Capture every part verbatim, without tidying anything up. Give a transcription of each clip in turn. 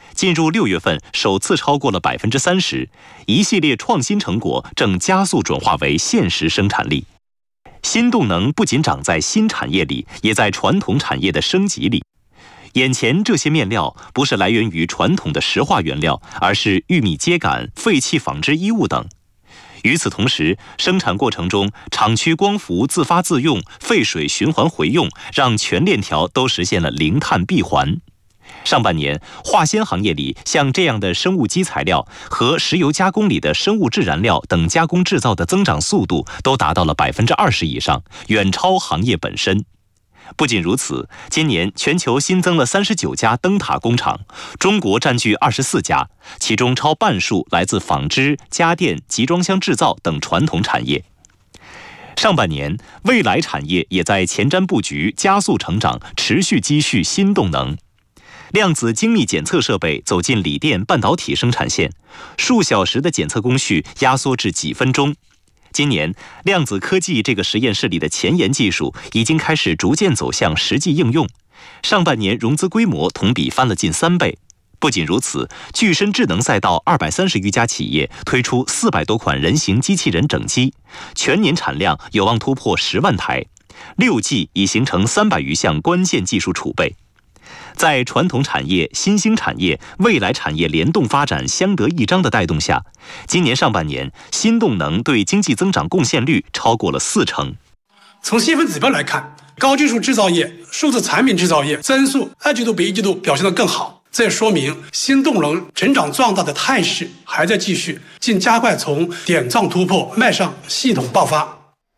进入六月份首次超过了百分之三十，一系列创新成果正加速转化为现实生产力。新动能不仅长在新产业里，也在传统产业的升级里。眼前这些面料不是来源于传统的石化原料，而是玉米秸秆、废弃纺织衣物等。与此同时，生产过程中厂区光伏自发自用、废水循环回用，让全链条都实现了零碳闭环。上半年，化纤行业里像这样的生物基材料和石油加工里的生物质燃料等加工制造的增长速度都达到了百分之二十以上，远超行业本身。不仅如此，今年全球新增了三十九家灯塔工厂，中国占据二十四家，其中超半数来自纺织、家电、集装箱制造等传统产业。上半年，未来产业也在前瞻布局，加速成长，持续积蓄新动能。量子精密检测设备走进锂电半导体生产线，数小时的检测工序压缩至几分钟。今年，量子科技这个实验室里的前沿技术已经开始逐渐走向实际应用。上半年融资规模同比翻了近三倍。不仅如此，具身智能赛道二百三十余家企业推出四百多款人形机器人整机，全年产量有望突破十万台。六 G 已形成三百余项关键技术储备。在传统产业、新兴产业、未来产业联动发展相得益彰的带动下，今年上半年新动能对经济增长贡献率超过了四成。 从细分指标来看，高技术制造业、数字产品制造业增速二季度比一季度表现得更好，这也说明新动能成长壮大的态势还在继续，并加快从点状突破迈向系统爆发。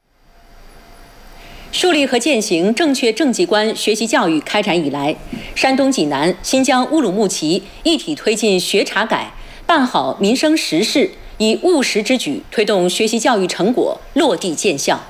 树立和践行正确政绩观学习教育开展以来，山东济南、新疆乌鲁木齐一体推进学查改，办好民生实事，以务实之举推动学习教育成果落地见效。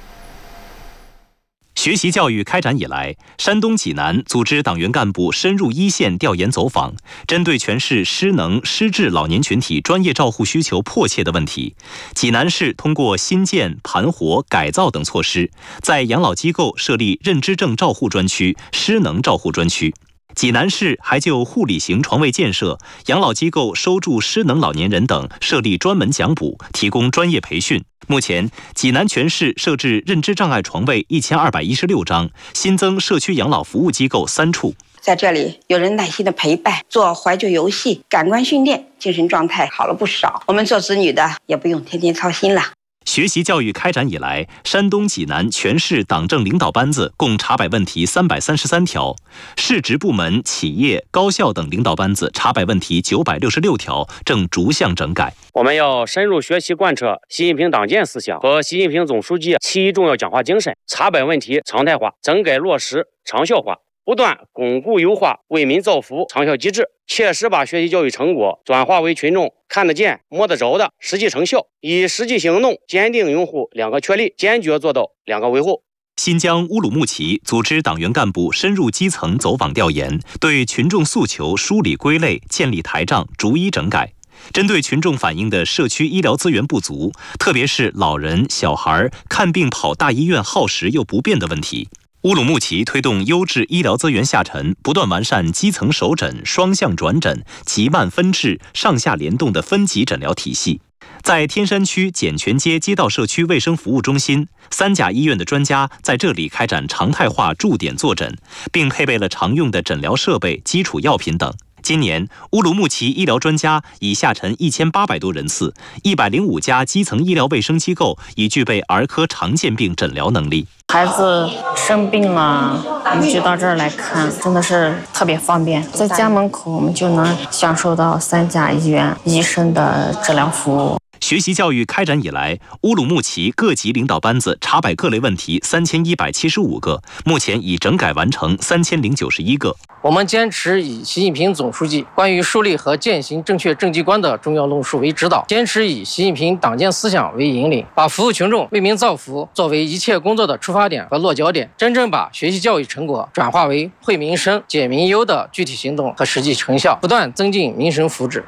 学习教育开展以来，山东济南组织党员干部深入一线调研走访，针对全市失能失智老年群体专业照护需求迫切的问题，济南市通过新建、盘活、改造等措施，在养老机构设立认知症照护专区、失能照护专区。济南市还就护理型床位建设、养老机构收住失能老年人等设立专门讲补，提供专业培训。目前，济南全市设置认知障碍床位一千二百一十六张，新增社区养老服务机构三处。 在这里，有人耐心的陪伴，做怀旧游戏，感官训练，精神状态好了不少。我们做子女的也不用天天操心了。 学习教育开展以来，山东济南全市党政领导班子共查摆问题三百三十三条，市直部门、企业、高校等领导班子查摆问题九百六十六条，正逐项整改。 我们要深入学习贯彻习近平党建思想和习近平总书记七一重要讲话精神，查摆问题常态化，整改落实长效化，不断巩固优化为民造福长效机制，切实把学习教育成果转化为群众看得见、摸得着的实际成效，以实际行动坚定拥护两个确立，坚决做到两个维护。 新疆乌鲁木齐组织党员干部深入基层走访调研，对群众诉求梳理归类，建立台账，逐一整改。针对群众反映的社区医疗资源不足，特别是老人、小孩看病跑大医院耗时又不便的问题，乌鲁木齐推动优质医疗资源下沉，不断完善基层首诊、双向转诊、急慢分治、上下联动的分级诊疗体系。在天山区简泉街街道社区卫生服务中心，三甲医院的专家在这里开展常态化驻点坐诊，并配备了常用的诊疗设备、基础药品等。今年，乌鲁木齐医疗专家已下沉一千八百多人次，一百零五家基层医疗卫生机构已具备儿科常见病诊疗能力。 孩子生病了，我们就到这儿来看，真的是特别方便。在家门口，我们就能享受到三甲医院医生的治疗服务。 学习教育开展以来，乌鲁木齐各级领导班子查摆各类问题三千一百七十五个，目前已整改完成三千零九十一个。 我们坚持以习近平总书记关于树立和践行正确政绩观的重要论述为指导，坚持以习近平党建思想为引领，把服务群众、为民造福作为一切工作的出发点和落脚点，真正把学习教育成果转化为惠民生、解民忧的具体行动和实际成效，不断增进民生福祉。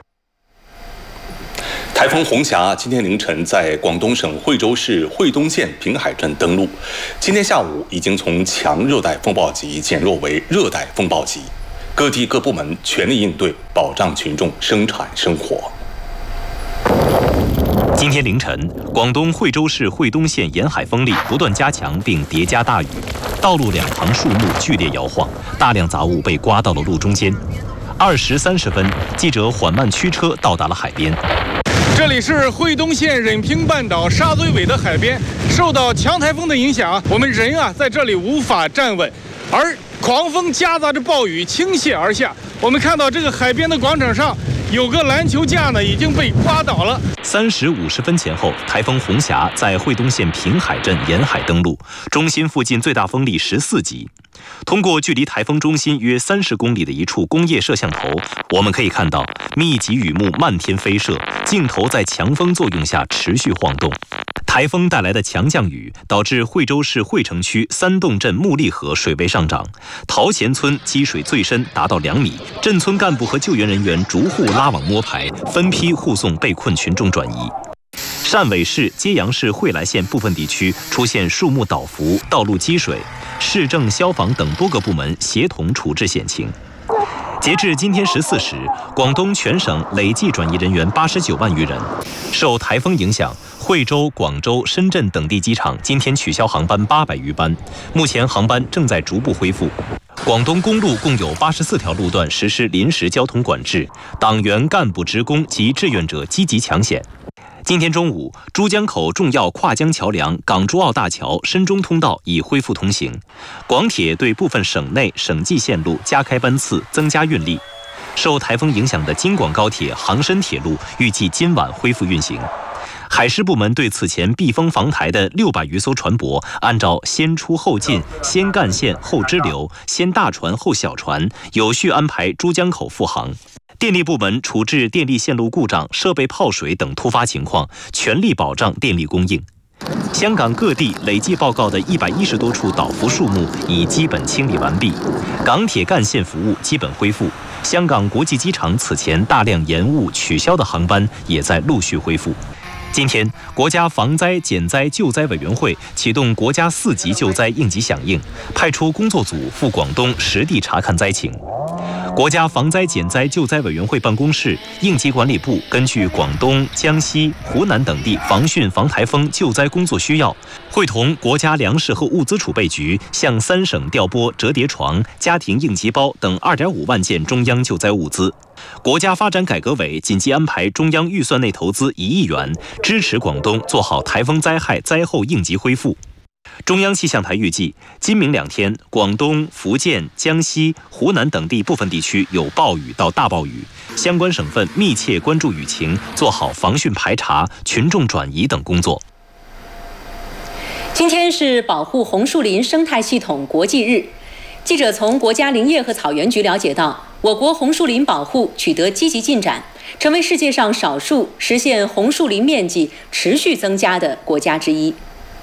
台风红霞今天凌晨在广东省惠州市惠东县平海镇登陆，今天下午已经从强热带风暴级减弱为热带风暴级。 各地各部门全力应对，保障群众生产生活。 今天凌晨，广东惠州市惠东县沿海风力不断加强并叠加大雨，道路两旁树木剧烈摇晃，大量杂物被刮到了路中间。二时三十分，记者缓慢驱车到达了海边。 这里是惠东县忍平半岛沙堆尾的海边，受到强台风的影响，我们人啊在这里无法站稳，而狂风夹杂着暴雨倾泻而下。我们看到这个海边的广场上有个篮球架呢，已经被刮倒了。 三时五十分前后，台风红霞在惠东县平海镇沿海登陆，中心附近最大风力十四级。通过距离台风中心约三十公里的一处工业摄像头，我们可以看到密集雨幕漫天飞射，镜头在强风作用下持续晃动。台风带来的强降雨导致惠州市惠城区三洞镇木砾河水位上涨，陶前村积水最深达到两米，镇村干部和救援人员逐户拉网摸排，分批护送被困群众转移。汕尾市、揭阳市惠来县部分地区出现树木倒伏、道路积水，市政、消防等多个部门协同处置险情。截至今天十四时，广东全省累计转移人员八十九万余人。受台风影响，惠州、广州、深圳等地机场今天取消航班八百余班，目前航班正在逐步恢复。广东公路共有八十四条路段实施临时交通管制，党员、干部、职工及志愿者积极抢险。今天中午，珠江口重要跨江桥梁港珠澳大桥深中通道已恢复通行。广铁对部分省内、省际线路加开班次，增加运力。受台风影响的京广高铁、杭深铁路预计今晚恢复运行。海事部门对此前避风防台的六百余艘船舶，按照先出后进、先干线后支流、先大船后小船，有序安排珠江口复航。电力部门处置电力线路故障、设备泡水等突发情况，全力保障电力供应。香港各地累计报告的一百一十多处倒伏树木已基本清理完毕，港铁干线服务基本恢复。香港国际机场此前大量延误、取消的航班也在陆续恢复。今天，国家防灾减灾救灾委员会启动国家四级救灾应急响应，派出工作组赴广东实地查看灾情。国家防灾减灾救灾委员会办公室、应急管理部根据广东、江西、湖南等地防汛防台风救灾工作需要，会同国家粮食和物资储备局向三省调拨折叠床、家庭应急包等二点五万件中央救灾物资。国家发展改革委紧急安排中央预算内投资一亿元，支持广东做好台风灾害灾后应急恢复。中央气象台预计，今明两天，广东、福建、江西、湖南等地部分地区有暴雨到大暴雨，相关省份密切关注雨情，做好防汛排查、群众转移等工作。 今天是保护红树林生态系统国际日。记者从国家林业和草原局了解到，我国红树林保护取得积极进展，成为世界上少数实现红树林面积持续增加的国家之一。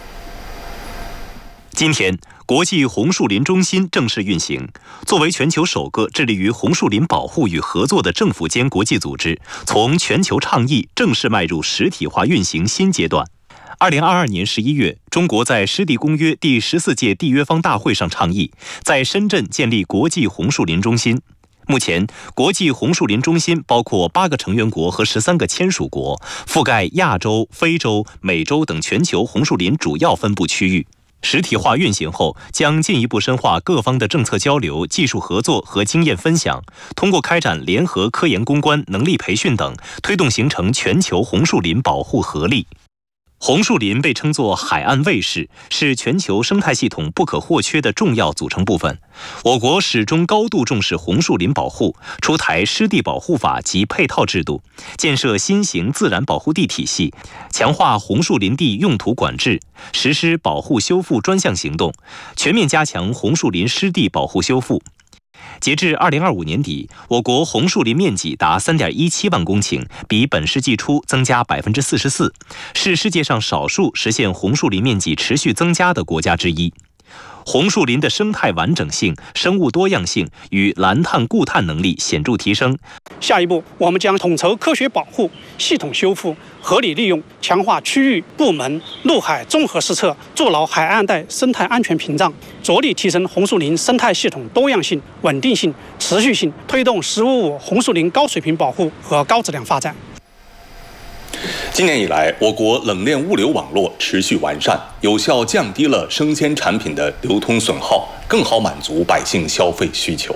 今天，国际红树林中心正式运行。作为全球首个致力于红树林保护与合作的政府间国际组织，从全球倡议正式迈入实体化运行新阶段。二零二二年十一月，中国在湿地公约第十四届缔约方大会上倡议，在深圳建立国际红树林中心。目前，国际红树林中心包括八个成员国和十三个签署国，覆盖亚洲、非洲、美洲等全球红树林主要分布区域。实体化运行后，将进一步深化各方的政策交流、技术合作和经验分享，通过开展联合科研攻关、能力培训等，推动形成全球红树林保护合力。红树林被称作海岸卫士，是全球生态系统不可或缺的重要组成部分。我国始终高度重视红树林保护，出台湿地保护法及配套制度，建设新型自然保护地体系，强化红树林地用途管制，实施保护修复专项行动，全面加强红树林湿地保护修复。截至二零二五年底，我国红树林面积达 三点一七万公顷，比本世纪初增加 百分之四十四，是世界上少数实现红树林面积持续增加的国家之一。 红树林的生态完整性、生物多样性与蓝碳固碳能力显著提升。 下一步，我们将统筹科学保护、系统修复、合理利用，强化区域、部门、陆海综合施策，筑牢海岸带生态安全屏障，着力提升红树林生态系统多样性、稳定性、持续性，推动“十五五”红树林高水平保护和高质量发展。 今年以来，我国冷链物流网络持续完善，有效降低了生鲜产品的流通损耗，更好满足百姓消费需求。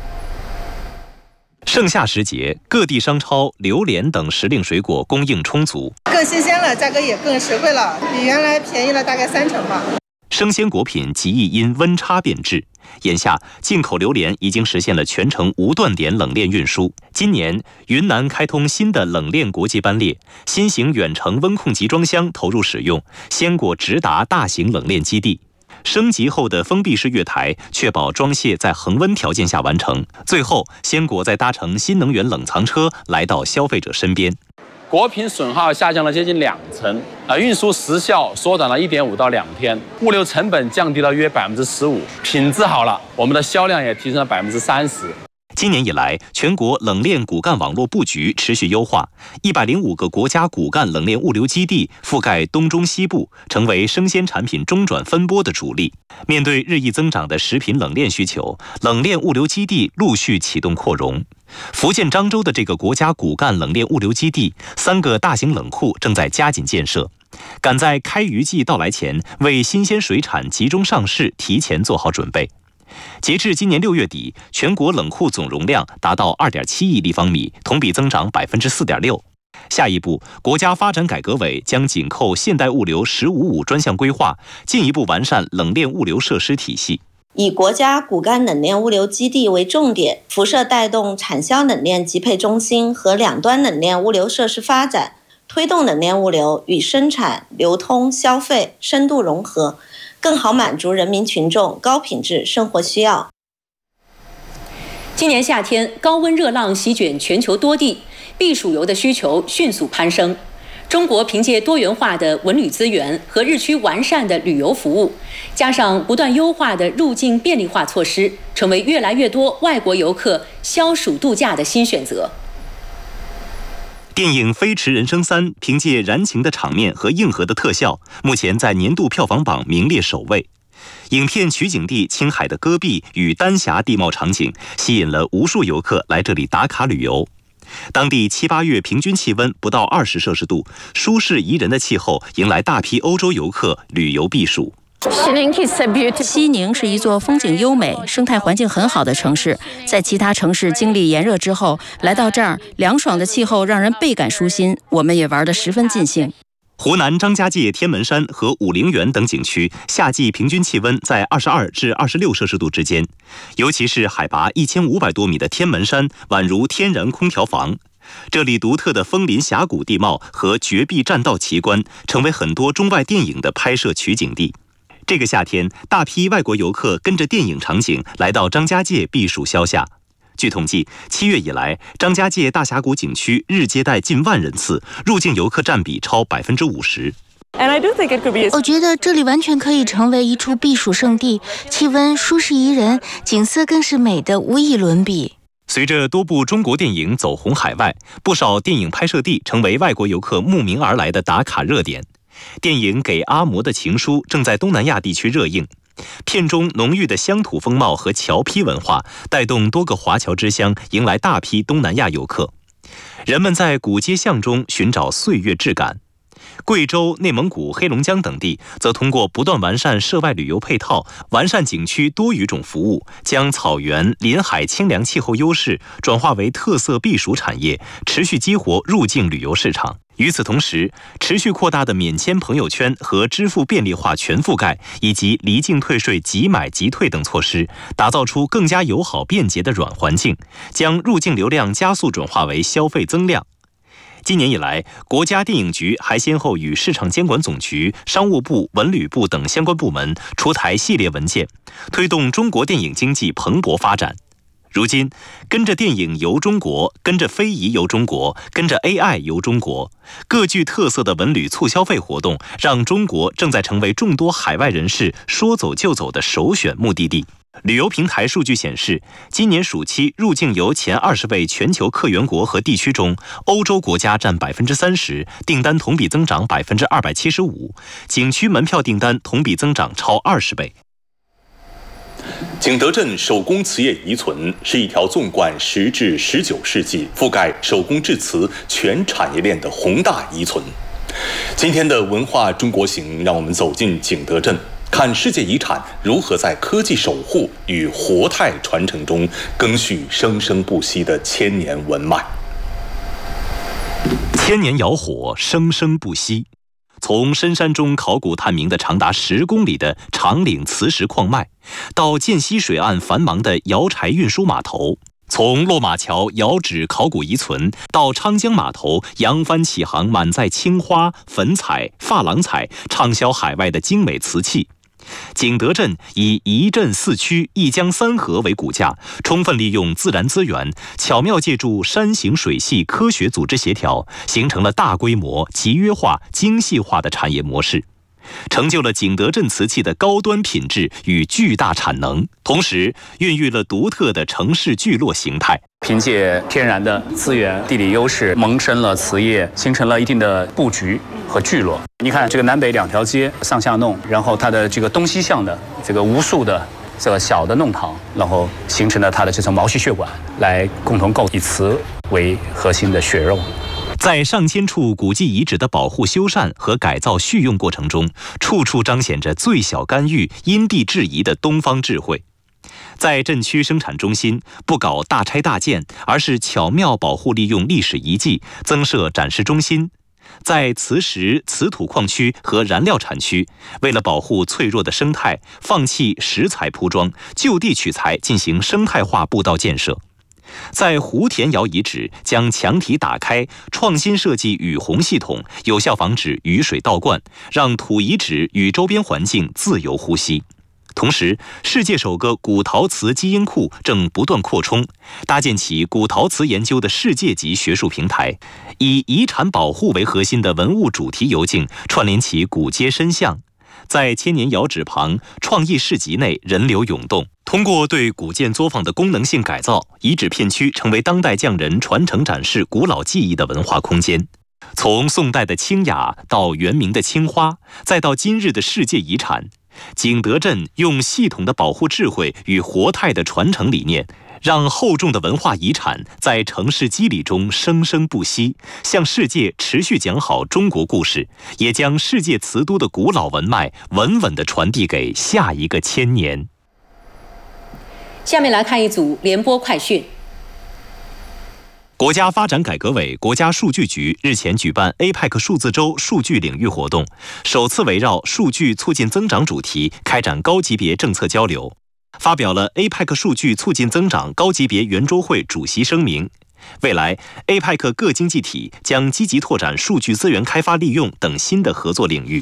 盛夏时节，各地商超榴莲等时令水果供应充足， 更新鲜了，价格也更实惠了，比原来便宜了大概三成吧。 生鲜果品极易因温差变质，眼下进口榴莲已经实现了全程无断点冷链运输。今年，云南开通新的冷链国际班列，新型远程温控集装箱投入使用，鲜果直达大型冷链基地。升级后的封闭式月台确保装卸在恒温条件下完成，最后鲜果再搭乘新能源冷藏车来到消费者身边。 果品损耗下降了接近两成，呃，运输时效缩短了一点五到两天，物流成本降低了约百分之十五，品质好了，我们的销量也提升了百分之三十。 今年以来，全国冷链骨干网络布局持续优化，一百零五个国家骨干冷链物流基地覆盖东中西部，成为生鲜产品中转分拨的主力。面对日益增长的食品冷链需求，冷链物流基地陆续启动扩容。福建漳州的这个国家骨干冷链物流基地，三个大型冷库正在加紧建设，赶在开渔季到来前，为新鲜水产集中上市提前做好准备。截至今年六月底，全国冷库总容量达到 二点七亿立方米，同比增长 百分之四点六。下一步，国家发展改革委将紧扣现代物流“十五五”专项规划，进一步完善冷链物流设施体系。 以国家骨干冷链物流基地为重点，辐射带动产销冷链集配中心和两端冷链物流设施发展，推动冷链物流与生产、流通、消费深度融合，更好满足人民群众高品质生活需要。 今年夏天，高温热浪席卷全球多地，避暑游的需求迅速攀升。中国凭借多元化的文旅资源和日趋完善的旅游服务，加上不断优化的入境便利化措施，成为越来越多外国游客消暑度假的新选择。 电影《飞驰人生三》凭借燃情的场面和硬核的特效，目前在年度票房榜名列首位。影片取景地青海的戈壁与丹霞地貌场景，吸引了无数游客来这里打卡旅游。当地七八月平均气温不到二十摄氏度，舒适宜人的气候迎来大批欧洲游客旅游避暑。 西宁是一座风景优美、生态环境很好的城市，在其他城市经历炎热之后，来到这儿，凉爽的气候让人倍感舒心，我们也玩得十分尽兴。 湖南张家界天门山和武陵源等景区夏季平均气温在二十二至二十六摄氏度之间，尤其是海拔一千五百多米的天门山，宛如天然空调房。这里独特的枫林峡谷地貌和绝壁栈道奇观，成为很多中外电影的拍摄取景地。这个夏天，大批外国游客跟着电影场景来到张家界避暑消夏。据统计，七月以来，张家界大峡谷景区日接待近万人次，入境游客占比超百分之五十。 我觉得这里完全可以成为一处避暑胜地，气温舒适宜人，景色更是美得无以伦比。 随着多部中国电影走红海外，不少电影拍摄地成为外国游客慕名而来的打卡热点。电影《给阿嬷的情书》正在东南亚地区热映。片中浓郁的乡土风貌和侨批文化，带动多个华侨之乡迎来大批东南亚游客。人们在古街巷中寻找岁月质感。贵州、内蒙古、黑龙江等地则通过不断完善涉外旅游配套，完善景区多语种服务，将草原、临海清凉气候优势转化为特色避暑产业，持续激活入境旅游市场。与此同时，持续扩大的免签朋友圈和支付便利化全覆盖，以及离境退税即买即退等措施，打造出更加友好便捷的软环境，将入境流量加速转化为消费增量。今年以来，国家电影局还先后与市场监管总局、商务部、文旅部等相关部门出台系列文件，推动中国电影经济蓬勃发展。 如今，跟着电影游中国，跟着非遗游中国，跟着 A I 游中国，各具特色的文旅促消费活动，让中国正在成为众多海外人士说走就走的首选目的地。旅游平台数据显示，今年暑期入境游前二十位全球客源国和地区中，欧洲国家占百分之三十，订单同比增长百分之二百七十五，景区门票订单同比增长超二十倍。 景德镇手工瓷业遗存是一条纵贯十至十九世纪、覆盖手工制瓷全产业链的宏大遗存。今天的文化中国行，让我们走进景德镇，看世界遗产如何在科技守护与活态传承中更续生生不息的千年文脉。 千年窑火，生生不息。从深山中考古探明的长达十公里的长岭磁石矿脉，到涧西水岸繁忙的窑柴运输码头，从落马桥窑址考古遗存到昌江码头扬帆起航满载青花、粉彩、珐琅彩畅销海外的精美瓷器，景德镇以一镇四区一江三河为骨架，充分利用自然资源，巧妙借助山形水系科学组织协调，形成了大规模、集约化、精细化的产业模式，成就了景德镇瓷器的高端品质与巨大产能，同时孕育了独特的城市聚落形态。 凭借天然的资源、地理优势，萌生了瓷业，形成了一定的布局和聚落。你看这个南北两条街上下弄，然后它的这个东西向的这个无数的这个小的弄堂，然后形成了它的这层毛细血管，来共同构以瓷为核心的血肉。 在上千处古迹遗址的保护、修缮和改造续用过程中，处处彰显着最小干预、因地制宜的东方智慧。在镇区生产中心，不搞大拆大建，而是巧妙保护利用历史遗迹，增设展示中心。在磁石、瓷土矿区和燃料产区，为了保护脆弱的生态，放弃石材铺装，就地取材进行生态化步道建设。在湖田窑遗址，将墙体打开，创新设计雨洪系统，有效防止雨水倒灌，让土遗址与周边环境自由呼吸。同时，世界首个古陶瓷基因库正不断扩充，搭建起古陶瓷研究的世界级学术平台，以遗产保护为核心的文物主题游径串联起古街深巷。在千年窑址旁，创意市集内人流涌动。通过对古建作坊的功能性改造，遗址片区成为当代匠人传承展示古老技艺的文化空间。从宋代的清雅到元明的青花，再到今日的世界遗产，景德镇用系统的保护智慧与活态的传承理念，让厚重的文化遗产在城市肌理中生生不息，向世界持续讲好中国故事，也将世界瓷都的古老文脉稳稳地传递给下一个千年。 下面来看一组联播快讯。 国家发展改革委、国家数据局日前举办 A P E C 数字周数据领域活动，首次围绕数据促进增长主题开展高级别政策交流，发表了 A P E C 数据促进增长高级别圆桌会主席声明。未来 A P E C 各经济体将积极拓展数据资源开发利用等新的合作领域。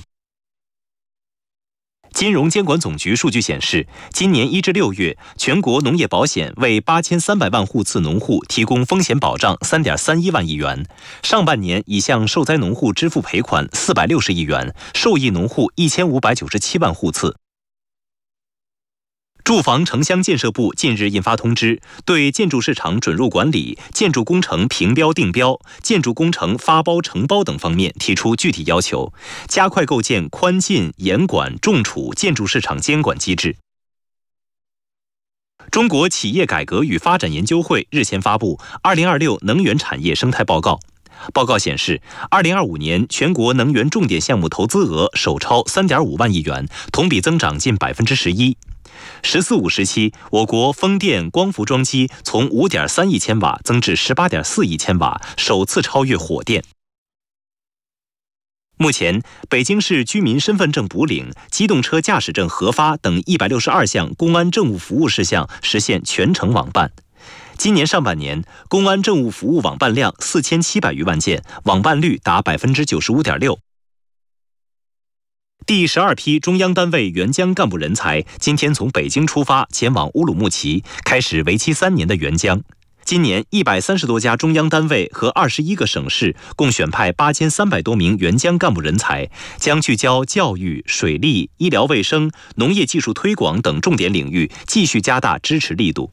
金融监管总局数据显示，今年一至六月，全国农业保险为八千三百万户次农户提供风险保障三点三一万亿元，上半年已向受灾农户支付赔款四百六十亿元，受益农户一千五百九十七万户次。住房城乡建设部近日印发通知，对建筑市场准入管理、建筑工程评标定标、建筑工程发包承包等方面提出具体要求，加快构建宽进严管重处建筑市场监管机制。中国企业改革与发展研究会日前发布《二零二六能源产业生态报告》。报告显示，二零二五年全国能源重点项目投资额首超三点五万亿元，同比增长近百分之十一。十四五时期，我国风电光伏装机从五点三亿千瓦增至十八点四亿千瓦，首次超越火电。目前，北京市居民身份证补领、机动车驾驶证核发等一百六十二项公安政务服务事项实现全程网办。今年上半年，公安政务服务网办量四千七百余万件，网办率达百分之九十五点六。 第十二批中央单位援疆干部人才今天从北京出发，前往乌鲁木齐，开始为期三年的援疆。今年一百三十多家中央单位和二十一个省市共选派八千三百多名援疆干部人才，将聚焦教育、水利、医疗卫生、农业技术推广等重点领域，继续加大支持力度。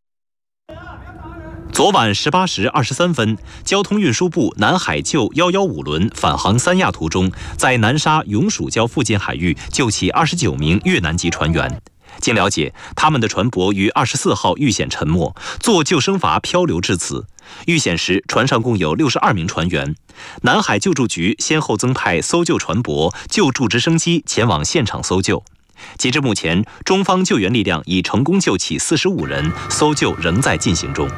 昨晚十八时二十三分，交通运输部南海救一一五轮返航三亚途中，在南沙永暑礁附近海域救起二十九名越南籍船员。经了解，他们的船舶于二十四号遇险沉没，坐救生筏漂流至此。遇险时，船上共有六十二名船员。南海救助局先后增派搜救船舶、救助直升机前往现场搜救。截至目前，中方救援力量已成功救起四十五人，搜救仍在进行中。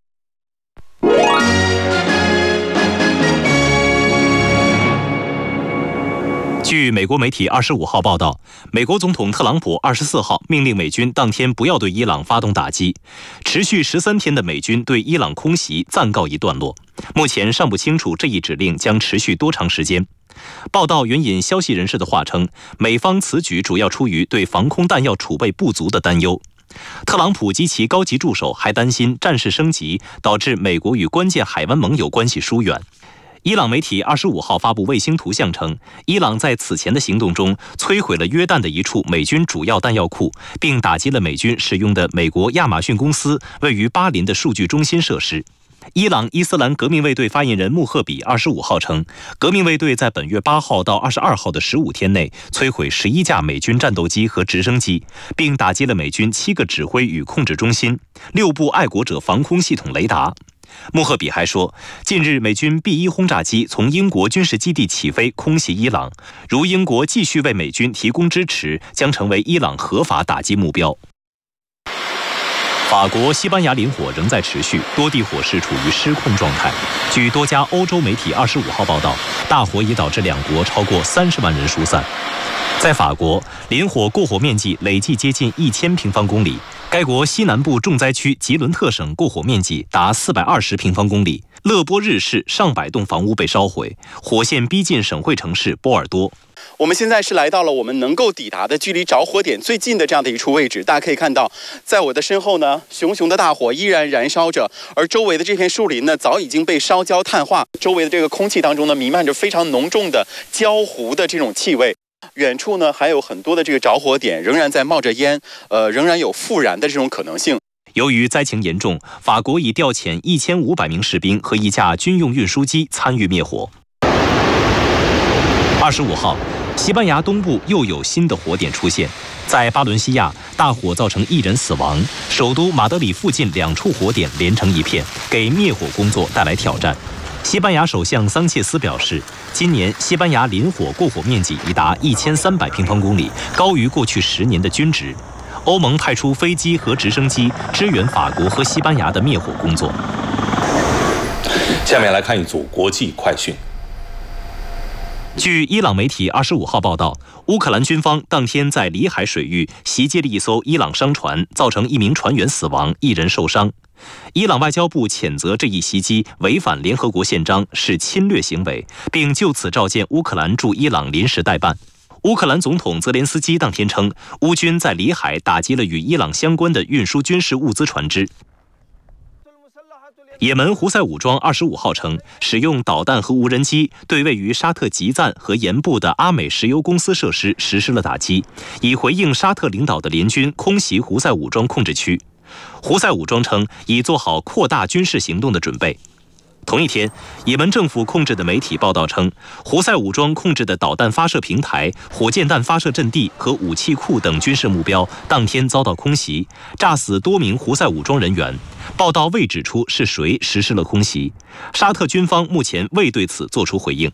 据美国媒体二十五号报道，美国总统特朗普二十四号命令美军当天不要对伊朗发动打击。持续十三天的美军对伊朗空袭暂告一段落，目前尚不清楚这一指令将持续多长时间。报道援引消息人士的话称，美方此举主要出于对防空弹药储备不足的担忧。特朗普及其高级助手还担心战事升级导致美国与关键海湾盟友关系疏远。伊朗媒体二十五号发布卫星图像称，伊朗在此前的行动中摧毁了约旦的一处美军主要弹药库，并打击了美军使用的美国亚马逊公司位于巴林的数据中心设施。伊朗伊斯兰革命卫队发言人穆赫比二十五号称，革命卫队在本月八号到二十二号的十五天内摧毁十一架美军战斗机和直升机，并打击了美军七个指挥与控制中心、六部爱国者防空系统雷达。穆赫比还说，近日美军 B 一 轰炸机从英国军事基地起飞空袭伊朗，如英国继续为美军提供支持，将成为伊朗合法打击目标。法国、西班牙林火仍在持续，多地火势处于失控状态。据多家欧洲媒体二十五号报道，大火已导致两国超过三十万人疏散。在法国，林火过火面积累计接近一千平方公里。该国西南部重灾区吉伦特省过火面积达四百二十平方公里，勒波日市上百栋房屋被烧毁，火线逼近省会城市波尔多。 我们现在是来到了我们能够抵达的距离着火点最近的这样的一处位置，大家可以看到，在我的身后呢，熊熊的大火依然燃烧着，而周围的这片树林呢，早已经被烧焦碳化，周围的这个空气当中呢，弥漫着非常浓重的焦糊的这种气味。远处呢，还有很多的这个着火点仍然在冒着烟，呃，仍然有复燃的这种可能性。 由于灾情严重，法国已调遣一千五百名士兵和一架军用运输机参与灭火。二十五号，西班牙东部又有新的火点出现，在巴伦西亚，大火造成一人死亡，首都马德里附近两处火点连成一片，给灭火工作带来挑战。西班牙首相桑切斯表示，今年西班牙林火过火面积已达一千三百平方公里，高于过去十年的均值。欧盟派出飞机和直升机支援法国和西班牙的灭火工作。 下面来看一组国际快讯。 据伊朗媒体二十五号报道，乌克兰军方当天在里海水域袭击了一艘伊朗商船，造成一名船员死亡，一人受伤。伊朗外交部谴责这一袭击违反联合国宪章，是侵略行为，并就此召见乌克兰驻伊朗临时代办。乌克兰总统泽连斯基当天称，乌军在里海打击了与伊朗相关的运输军事物资船只。也门胡塞武装二十五号称，使用导弹和无人机对位于沙特吉赞和盐部的阿美石油公司设施实施了打击，以回应沙特领导的联军空袭胡塞武装控制区。胡塞武装称已做好扩大军事行动的准备。同一天，也门政府控制的媒体报道称，胡塞武装控制的导弹发射平台、火箭弹发射阵地和武器库等军事目标当天遭到空袭，炸死多名胡塞武装人员。报道未指出是谁实施了空袭，沙特军方目前未对此作出回应。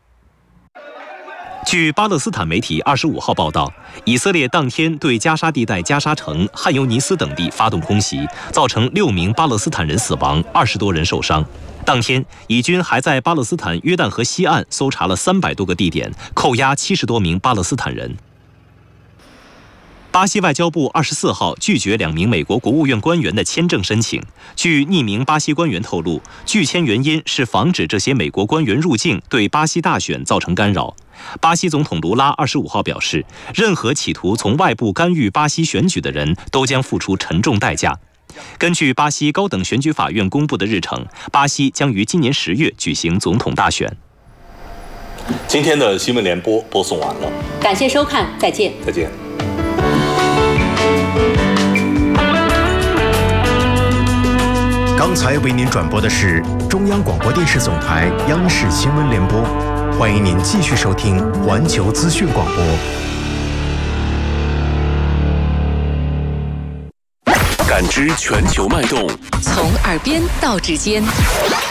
据巴勒斯坦媒体二十五号报道，以色列当天对加沙地带加沙城、汉尤尼斯等地发动空袭，造成六名巴勒斯坦人死亡，二十多人受伤。当天，以军还在巴勒斯坦约旦河西岸搜查了三百多个地点，扣押七十多名巴勒斯坦人。巴巴西外交部二十四号拒绝两名美国国务院官员的签证申请。据匿名巴西官员透露，拒签原因是防止这些美国官员入境对巴西大选造成干扰。巴西总统卢拉二十五号表示，任何企图从外部干预巴西选举的人都将付出沉重代价。根据巴西高等选举法院公布的日程，巴西将于今年十月举行总统大选。 今天的新闻联播播送完了， 感谢收看，再见。 再见。 刚才为您转播的是中央广播电视总台央视新闻联播，欢迎您继续收听环球资讯广播。 感知全球脉动， 从耳边到指尖，